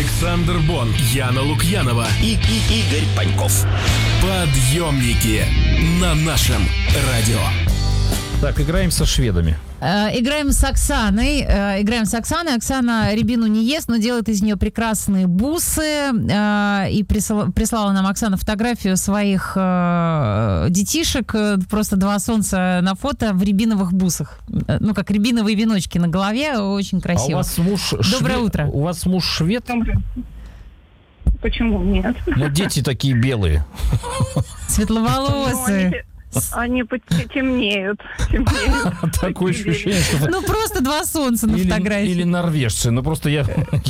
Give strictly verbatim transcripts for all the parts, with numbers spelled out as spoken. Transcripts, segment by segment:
Александр Бон, Яна Лукьянова и, и Игорь Паньков. Подъемники на нашем радио. Так, играем со шведами. Э, играем с Оксаной. Э, играем с Оксаной. Оксана рябину не ест, но делает из нее прекрасные бусы. Э, и прислала, прислала нам Оксана фотографию своих э, детишек. Просто два солнца на фото в рябиновых бусах. Ну, как рябиновые веночки на голове. Очень красиво. А у вас муж Доброе швед... утро. У вас муж швед? Почему нет? Но дети такие белые. Светловолосые. Они темнеют. темнеют. Такое ощущение, что... Ну, просто два солнца на или, фотографии. Или норвежцы. Ну, просто я...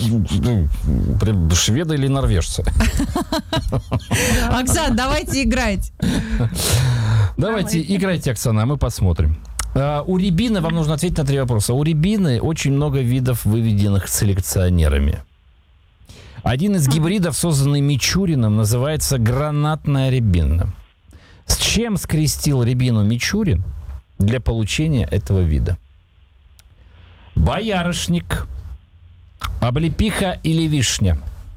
Шведы или норвежцы? Оксана, давайте играть. Давайте, играйте, Оксана, а мы посмотрим. Uh, у рябины, вам нужно ответить на три вопроса. У рябины очень много видов, выведенных селекционерами. Один из гибридов, созданный Мичуриным, называется гранатная рябина. С чем скрестил рябину Мичурин для получения этого вида? Боярышник, облепиха или вишня?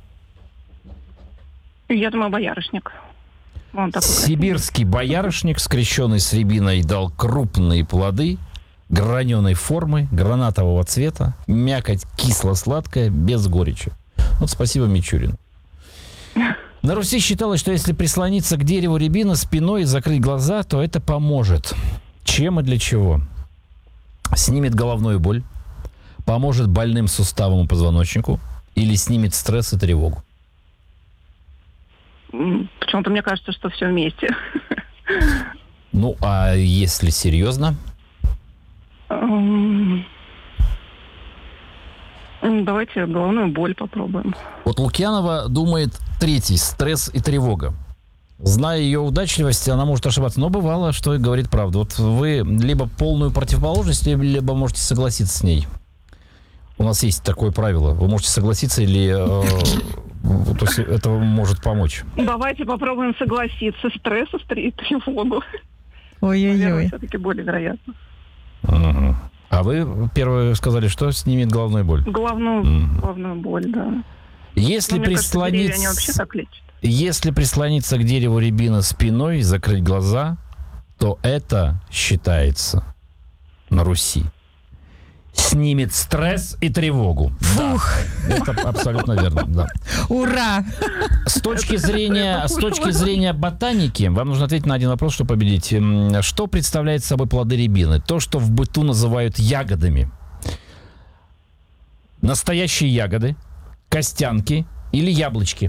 Я думаю, боярышник. Он такой Сибирский боярышник, скрещенный с рябиной, дал крупные плоды, граненой формы, гранатового цвета, мякоть кисло-сладкая, без горечи. Вот спасибо Мичурину. На Руси считалось, что если прислониться к дереву рябины спиной и закрыть глаза, то это поможет. Чем и для чего? Снимет головную боль, поможет больным суставам и позвоночнику или снимет стресс и тревогу? Почему-то мне кажется, что все вместе. Ну, а если серьезно? Давайте головную боль попробуем. Вот Лукьянова думает третий – стресс и тревога. Зная ее удачливость, она может ошибаться. Но бывало, что и говорит правду. Вот вы либо полную противоположность, либо можете согласиться с ней. У нас есть такое правило. Вы можете согласиться или... Э, то есть это может помочь. Давайте попробуем согласиться. Стресс и тревогу. Ой-ой-ой. Все-таки более вероятно. Угу. А вы первое сказали, что снимет головную боль? Головную, угу. головную боль, да. Если ну, прислониться... Кажется, они вообще так лечат. Если прислониться к дереву рябины спиной, закрыть глаза, то это считается на Руси. Снимет стресс и тревогу. Фух. Да, это абсолютно верно. Да. Ура! С точки зрения, с точки зрения ботаники, вам нужно ответить на один вопрос, чтобы победить. Что представляет собой плоды рябины? То, что в быту называют ягодами. Настоящие ягоды, костянки или яблочки?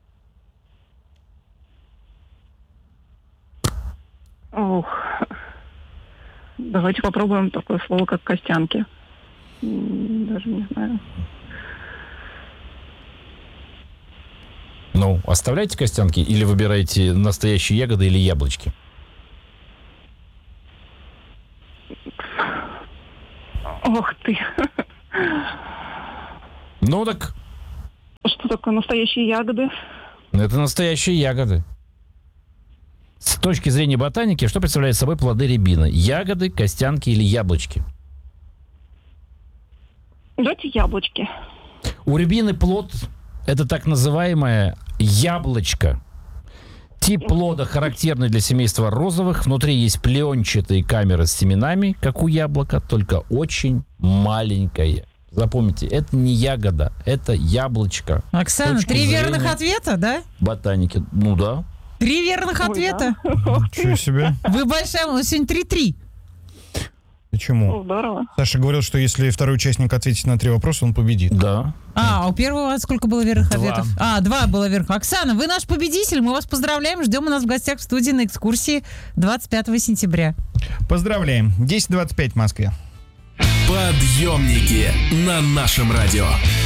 Ох. Давайте попробуем такое слово, как костянки. Даже не знаю. Ну, оставляете костянки или выбираете настоящие ягоды или яблочки? Ох ты. Ну так... Что такое настоящие ягоды? Это настоящие ягоды. С точки зрения ботаники, что представляет собой плоды рябины? Ягоды, костянки или яблочки? Давайте яблочки. У рябины плод – это так называемое яблочко. Тип плода характерный для семейства розовых. Внутри есть пленчатые камеры с семенами, как у яблока, только очень маленькое. Запомните, это не ягода, это яблочко. Оксана, три верных ответа, да? Ботаники, ну да. Три верных Ой, ответа? Да. Ничего себе. Вы большая, у нас сегодня три-три. Почему? Здорово. Саша говорил, что если второй участник ответит на три вопроса, он победит. Да. А, у первого сколько было верных Два. ответов? А, два было верных. Оксана, вы наш победитель, мы вас поздравляем, ждем у нас в гостях в студии на экскурсии двадцать пятого сентября. Поздравляем. десять двадцать пять в Москве. Подъемники на нашем радио.